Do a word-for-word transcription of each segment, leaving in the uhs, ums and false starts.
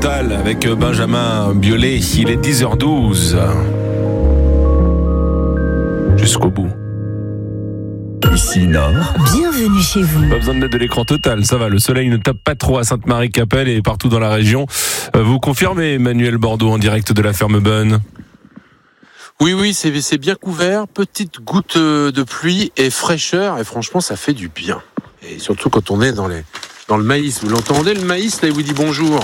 Total avec Benjamin Biolay. Il est dix heures douze. Jusqu'au bout. Ici Nord. Bienvenue chez vous. Pas besoin de mettre de l'écran Total, ça va. Le soleil ne tape pas trop à Sainte-Marie-Capelle et partout dans la région. Vous confirmez, Emmanuel Bordeaux, en direct de la ferme Bonne? Oui, oui, c'est, c'est bien couvert. Petite goutte de pluie et fraîcheur. Et franchement, ça fait du bien. Et surtout quand on est dans, les, dans le maïs. Vous l'entendez, le maïs, là, il vous dit bonjour.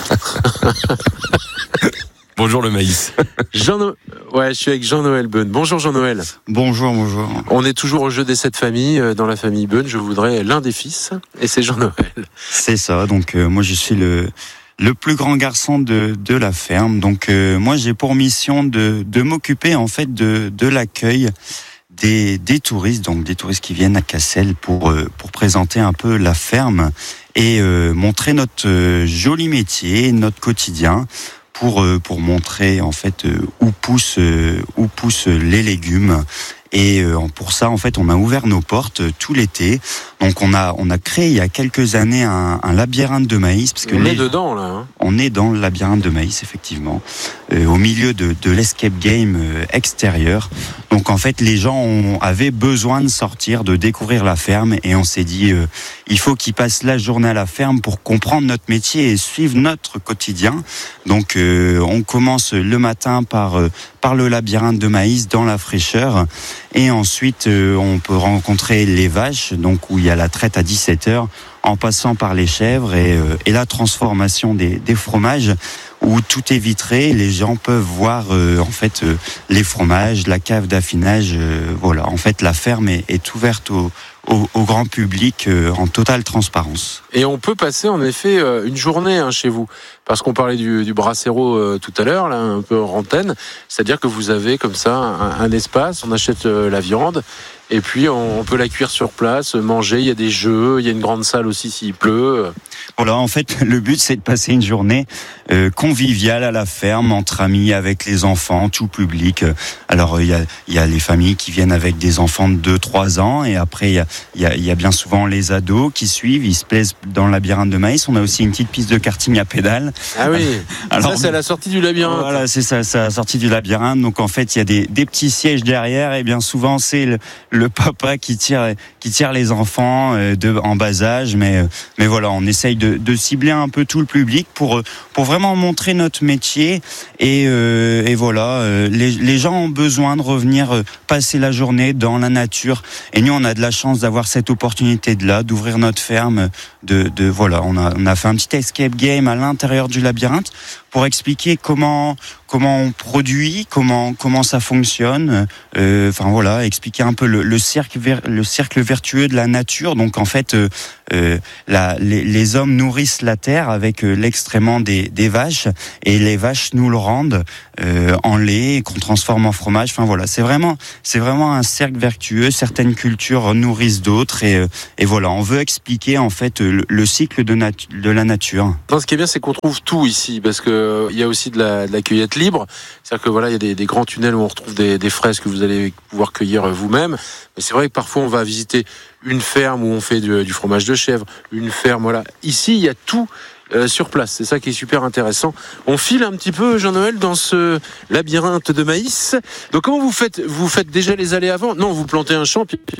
Bonjour le maïs. Jean no... Ouais, je suis avec Jean-Noël Bonne. Bonjour Jean-Noël. Bonjour, bonjour. On est toujours au jeu des sept familles. Dans la famille Bonne, je voudrais l'un des fils. Et c'est Jean-Noël. C'est ça. Donc, euh, moi, je suis le... le plus grand garçon de, de la ferme. Donc, euh, moi, j'ai pour mission de, de m'occuper, en fait, de, de l'accueil des, des touristes. Donc, des touristes qui viennent à Cassel pour, euh, pour présenter un peu la ferme et euh, montrer notre euh, joli métier, notre quotidien. Pour, pour montrer en fait où poussent, où poussent les légumes. Et pour ça, en fait, on a ouvert nos portes tout l'été. Donc, on a, on a créé il y a quelques années un, un labyrinthe de maïs. Parce que on les, est dedans, là. Hein. On est dans le labyrinthe de maïs, effectivement, euh, au milieu de, de l'escape game euh, extérieur. Donc, en fait, les gens ont, avaient besoin de sortir, de découvrir la ferme. Et on s'est dit, euh, il faut qu'ils passent la journée à la ferme pour comprendre notre métier et suivre notre quotidien. Donc, euh, on commence le matin par, euh, par le labyrinthe de maïs dans la fraîcheur. Et ensuite, euh, on peut rencontrer les vaches, donc où il y a la traite à dix-sept heures, en passant par les chèvres et, euh, et la transformation des, des fromages, où tout est vitré. Les gens peuvent voir euh, en fait euh, les fromages, la cave d'affinage. Euh, voilà, en fait, la ferme est, est ouverte au, au, au grand public euh, en totale transparence. Et on peut passer en effet euh, une journée hein, chez vous, parce qu'on parlait du, du brasero euh, tout à l'heure, là, un peu en antenne. C'est-à-dire que vous avez comme ça un, un espace, on achète euh, la viande. Et puis, on peut la cuire sur place, manger. Il y a des jeux, il y a une grande salle aussi s'il pleut. Voilà, en fait, le but, c'est de passer une journée euh, conviviale à la ferme, entre amis, avec les enfants, tout public. Alors, il y a, il y a les familles qui viennent avec des enfants de deux trois ans. Et après, il y a, il y a, il y a bien souvent les ados qui suivent. Ils se plaisent dans le labyrinthe de maïs. On a aussi une petite piste de karting à pédales. Ah oui, alors, ça, c'est à la sortie du labyrinthe. Voilà, c'est ça, c'est à la sortie du labyrinthe. Donc, en fait, il y a des, des petits sièges derrière. Et bien souvent, c'est le... le papa qui tire qui tire les enfants euh, de en bas âge, mais mais voilà, on essaye de, de cibler un peu tout le public pour pour vraiment montrer notre métier et euh, et voilà, euh, les les gens ont besoin de revenir euh, passer la journée dans la nature et nous on a de la chance d'avoir cette opportunité de là, d'ouvrir notre ferme, de de voilà, on a on a fait un petit escape game à l'intérieur du labyrinthe pour expliquer comment comment on produit, comment comment ça fonctionne. Euh, enfin voilà, expliquer un peu le, le cercle ver, le cercle vertueux de la nature. Donc en fait, euh, euh, la, les, les hommes nourrissent la terre avec euh, l'excrément des, des vaches et les vaches nous le rendent euh, en lait qu'on transforme en fromage. Enfin voilà, c'est vraiment c'est vraiment un cercle vertueux. Certaines cultures nourrissent d'autres et, euh, et voilà, on veut expliquer en fait le, le cycle de, nat- de la nature. Non, ce qui est bien, c'est qu'on trouve tout ici parce que il y a aussi de la, de la cueillette libre. C'est-à-dire que voilà, il y a des, des grands tunnels où on retrouve des, des fraises que vous allez pouvoir cueillir vous-même. Mais c'est vrai que parfois on va visiter une ferme où on fait du, du fromage de chèvre, une ferme, voilà. Ici, il y a tout euh, sur place. C'est ça qui est super intéressant. On file un petit peu, Jean-Noël, dans ce labyrinthe de maïs. Donc comment vous faites? Vous faites déjà les allées avant? Non, vous plantez un champ. Puis...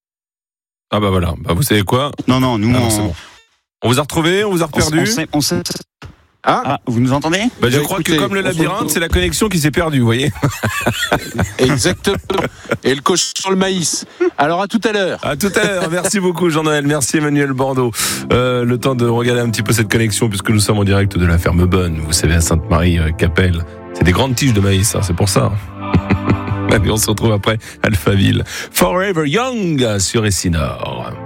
Ah bah voilà, bah vous savez quoi? Non, non, nous ah, on... non, c'est bon. On vous a retrouvé, on vous a perdu. On sait, on sait... Ah. ah, vous nous entendez? Bah, je bah, crois écoutez, que comme le labyrinthe, c'est la connexion qui s'est perdue, vous voyez. Exactement. Et le cochon sur le maïs. Alors à tout à l'heure. À tout à l'heure. Merci beaucoup Jean-Noël. Merci Emmanuel Bordeaux. Euh, le temps de regarder un petit peu cette connexion puisque nous sommes en direct de la ferme Bonne. Vous savez, à Sainte-Marie-Capelle. C'est des grandes tiges de maïs, hein, c'est pour ça. Allez, on se retrouve après Alphaville. Forever Young sur Essinor.